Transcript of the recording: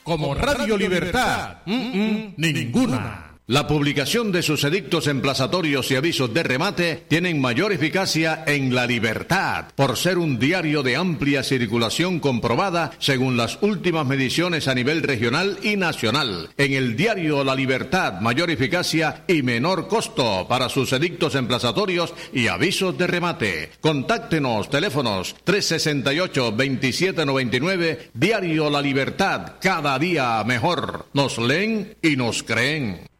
como Radio Libertad. Ninguna. La publicación de sus edictos emplazatorios y avisos de remate tienen mayor eficacia en La Libertad, por ser un diario de amplia circulación comprobada según las últimas mediciones a nivel regional y nacional. En el diario La Libertad, mayor eficacia y menor costo para sus edictos emplazatorios y avisos de remate. Contáctenos, teléfonos 368-2799, Diario La Libertad, cada día mejor. Nos leen y nos creen.